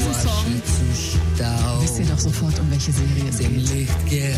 diesem Song wisst ihr doch sofort, um welche Serie es geht.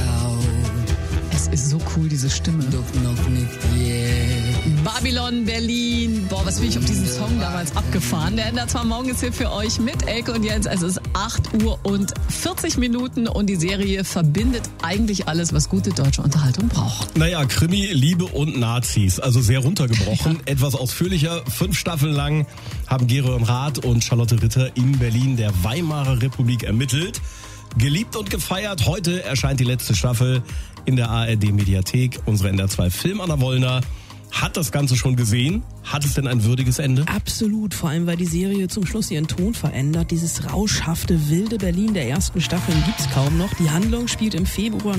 Es ist so cool, diese Stimme. Doch noch nicht jetzt. Babylon Berlin. Boah, was bin ich auf diesen Song damals abgefahren. Der ändert zwar morgen ist hier für euch mit Elke und Jens. Es ist 8 Uhr und 40 Minuten und die Serie verbindet eigentlich alles, was gute deutsche Unterhaltung braucht. Naja, Krimi, Liebe und Nazis. Also sehr runtergebrochen. Ja. Etwas ausführlicher. 5 Staffeln lang haben Gereon Rath und Charlotte Ritter in Berlin der Weimarer Republik ermittelt. Geliebt und gefeiert. Heute erscheint die letzte Staffel in der ARD-Mediathek. Unsere NDR 2 Film Anna Wollner hat das Ganze schon gesehen. Hat es denn ein würdiges Ende? Absolut, vor allem weil die Serie zum Schluss ihren Ton verändert. Dieses rauschhafte, wilde Berlin der ersten Staffeln gibt's kaum noch. Die Handlung spielt im Februar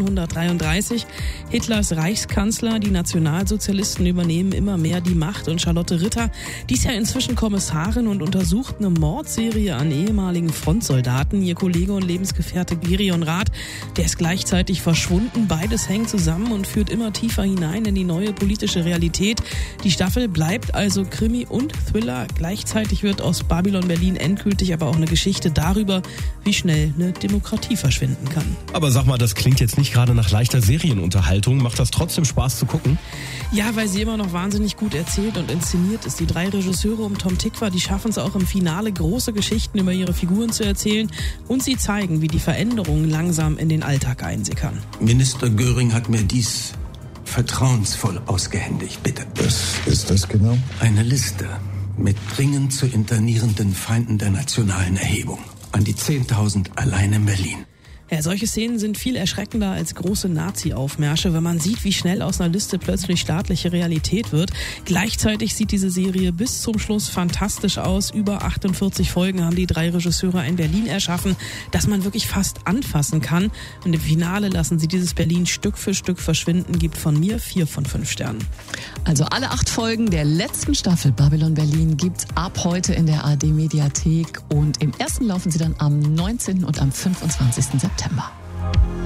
1933. Hitlers Reichskanzler, die Nationalsozialisten übernehmen immer mehr die Macht und Charlotte Ritter, die ist ja inzwischen Kommissarin und untersucht eine Mordserie an ehemaligen Frontsoldaten. Ihr Kollege und Lebensgefährte Gereon Rath, der ist gleichzeitig verschwunden. Beides hängt zusammen und führt immer tiefer hinein in die neue politische Realität. Die Staffel bleibt also Krimi und Thriller. Gleichzeitig wird aus Babylon Berlin endgültig aber auch eine Geschichte darüber, wie schnell eine Demokratie verschwinden kann. Aber sag mal, das klingt jetzt nicht gerade nach leichter Serienunterhaltung. Macht das trotzdem Spaß zu gucken? Ja, weil sie immer noch wahnsinnig gut erzählt und inszeniert ist. Die 3 Regisseure um Tom Tykwer, die schaffen es auch im Finale, große Geschichten über ihre Figuren zu erzählen. Und sie zeigen, wie die Veränderungen langsam in den Alltag einsickern. Minister Göring hat mir dies vertrauensvoll ausgehändigt, bitte. Was ist das genau? Eine Liste mit dringend zu internierenden Feinden der nationalen Erhebung. An die 10.000 allein in Berlin. Ja, solche Szenen sind viel erschreckender als große Nazi-Aufmärsche, wenn man sieht, wie schnell aus einer Liste plötzlich staatliche Realität wird. Gleichzeitig sieht diese Serie bis zum Schluss fantastisch aus. Über 48 Folgen haben die 3 Regisseure in Berlin erschaffen, dass man wirklich fast anfassen kann. Und im Finale lassen sie dieses Berlin Stück für Stück verschwinden, gibt von mir 4 von 5 Sternen. Also alle 8 Folgen der letzten Staffel Babylon Berlin gibt's ab heute in der ARD-Mediathek und im ersten laufen sie dann am 19. und am 25. September.